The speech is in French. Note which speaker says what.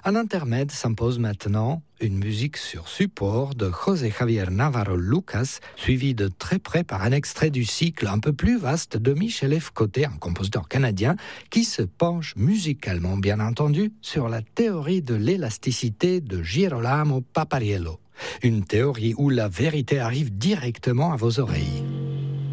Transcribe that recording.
Speaker 1: En intermède s'impose maintenant une musique sur support de José Javier Navarro Lucas, suivi de très près par un extrait du cycle un peu plus vaste de Michel F. Coté, un compositeur canadien, qui se penche musicalement, bien entendu, sur la théorie de l'élasticité de Girolamo Papariello. Une théorie où la vérité arrive directement à vos oreilles.